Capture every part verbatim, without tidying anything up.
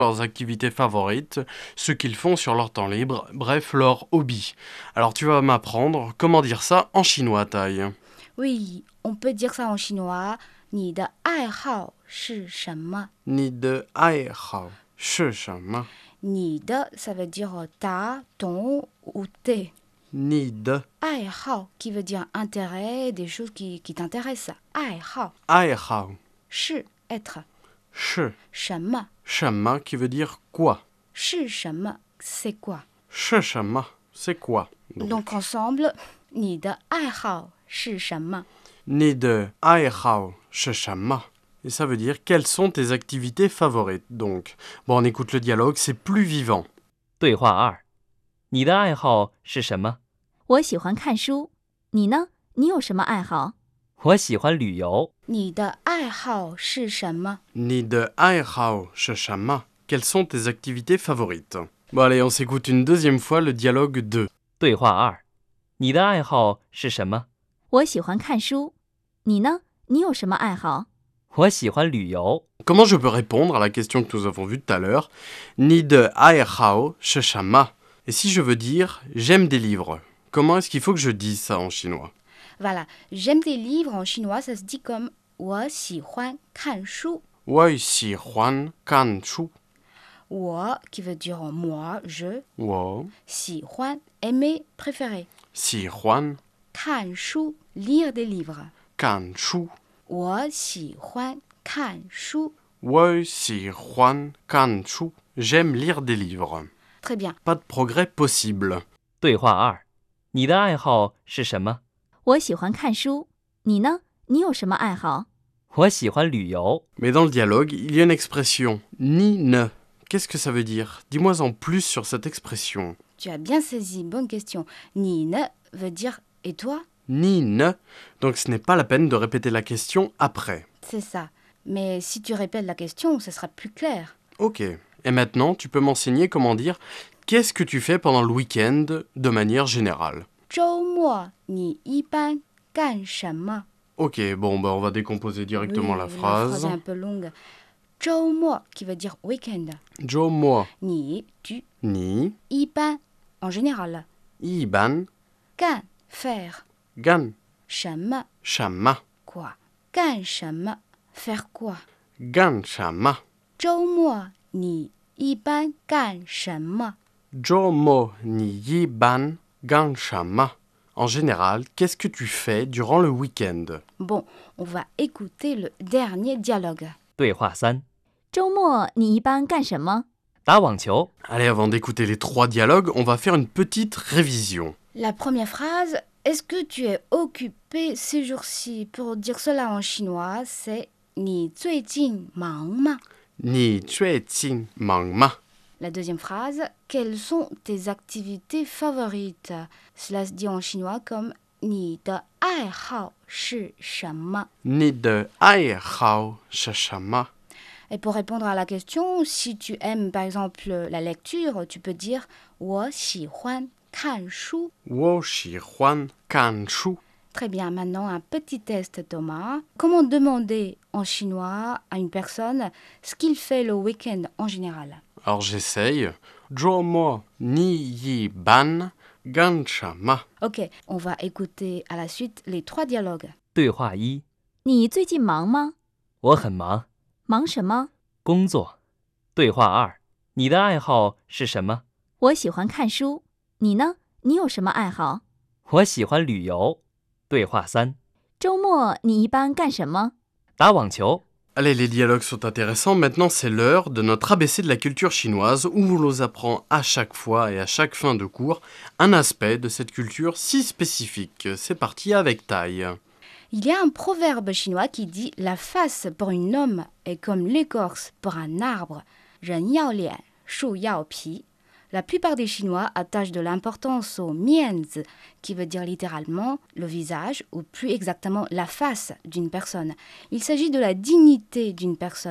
leurs activités favorites, ce qu'ils font sur leur temps libre, bref, leur hobby. Alors tu vas m'apprendre comment dire ça en chinois, Tai. Oui, on peut dire ça en chinois. 你的爱好是什么？ 你的爱好是什么？ 你的 ça veut dire ta, ton ou tes. 你的爱好 qui veut dire intérêt, des choses qui, qui t'intéressent. 爱好爱好是 être. 是什么什么 qui veut dire quoi? 是什么 c'est quoi? 是什么 c'est quoi? Donc, Donc ensemble, 你的爱好是什么？ 你的爱好是什么? Et ça veut dire quelles sont tes activités favorites. Donc, bon, on écoute le dialogue, c'est plus vivant. 对话二：你的爱好是什么？ 我喜欢看书。你呢？你有什么爱好？ 我喜欢旅游。 你的爱好是什么？ 你的爱好是什么? Quelles sont tes activités favorites? Bon, allez, on s'écoute une deuxième fois le dialogue deux. 对话二：你的爱好是什么？ 我喜欢看书。你呢？你有什么爱好？ 我喜欢旅游。 Comment je peux répondre à la question que nous avons vue tout à l'heure? Ni de aihao shishama. Et si je veux dire j'aime des livres, comment est-ce qu'il faut que je dise ça en chinois? Voilà, j'aime des livres en chinois, ça se dit comme 我喜欢看书。 我喜欢看书。 我 qui veut dire moi, je. 我喜欢 aimer, préférer. 喜欢看书 lire des livres. 看书。 我喜欢看书。 我喜欢看书。J'aime lire des livres. Très bien. Pas de progrès possible. 对话二：你的爱好是什么？ 我喜欢看书。你呢？你有什么爱好？ 我喜欢旅游。 Mais dans le dialogue, il y a une expression ni ne. Qu'est-ce que ça veut dire? Dis-moi en plus sur cette expression. Tu as bien saisi, bonne question. Ni ne veut dire et toi? Ni ne. Donc ce n'est pas la peine de répéter la question après. C'est ça. Mais si tu répètes la question, ce sera plus clair. Ok. Et maintenant, tu peux m'enseigner comment dire qu'est-ce que tu fais pendant le week-end de manière générale. 周末你一般干什么? Ok, bon, bah on va décomposer directement Oui, la La phrase. phrase est un peu longue. 周末 qui veut dire week-end. Jo moi 你 tu, ni 一般 en général. iban 干 faire. gan 什么 shama quoi? 干什么 faire quoi? gan shama 周末你一般干什么? Jo mo ni yiban gan shama. En général, qu'est-ce que tu fais durant le week-end? Bon, on va écouter le dernier dialogue. 对话三： 周末你一般干什么？ 打网球。 Allez, avant d'écouter les trois dialogues, on va faire une petite révision. La première phrase, est-ce que tu es occupé ces jours-ci? Pour dire cela en chinois, c'est 你最近忙吗? Ni chueqin mang ma. La deuxième phrase, quelles sont tes activités favorites? Cela se dit en chinois comme 你的爱好是什么? Ni de ai hao shashama. Et pour répondre à la question, si tu aimes par exemple la lecture, tu peux dire 我喜欢看书. Wo shi huan kan shu. Très bien, maintenant un petit test Thomas. Comment demander en chinois à une personne ce qu'il fait le week-end en général? Alors j'essaye. Jo mo ni yi ban gan shama. Ok, on va écouter à la suite les trois dialogues. 对话一： 你最近忙吗？ 我很忙， 忙什么？ 工作。对话二：你的爱好是什么？ 我喜欢看书。你呢？你有什么爱好？ 我喜欢旅游。对话三： 周末你一般干什么？ 打网球。 Allez, les dialogues sont intéressants. Maintenant, c'est l'heure de notre A B C de la culture chinoise où on nous apprend à chaque fois et à chaque fin de cours un aspect de cette culture si spécifique. C'est parti avec Tai. Il y a un proverbe chinois qui dit la face pour un homme est comme l'écorce pour un arbre. 人要脸，树要皮. La plupart des Chinois attachent de l'importance au mianzi, qui veut dire littéralement le visage, ou plus exactement la face d'une personne. Il s'agit de la dignité d'une personne.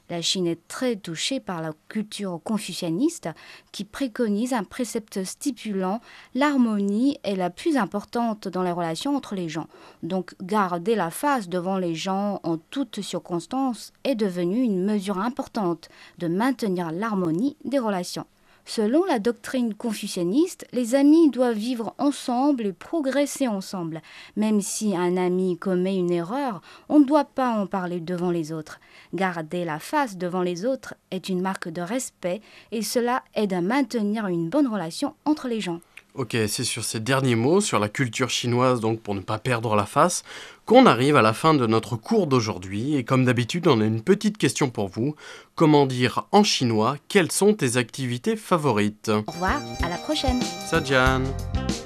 La Chine est très touchée par la culture confucianiste qui préconise un précepte stipulant l'harmonie est la plus importante dans les relations entre les gens. Donc garder la face devant les gens en toutes circonstances est devenu une mesure importante de maintenir l'harmonie des relations. Selon la doctrine confucianiste, les amis doivent vivre ensemble et progresser ensemble. Même si un ami commet une erreur, on ne doit pas en parler devant les autres. Garder la face devant les autres est une marque de respect et cela aide à maintenir une bonne relation entre les gens. Ok, c'est sur ces derniers mots, sur la culture chinoise, donc pour ne pas perdre la face, qu'on arrive à la fin de notre cours d'aujourd'hui. Et comme d'habitude, on a une petite question pour vous. Comment dire en chinois quelles sont tes activités favorites? Au revoir, à la prochaine. Sajian.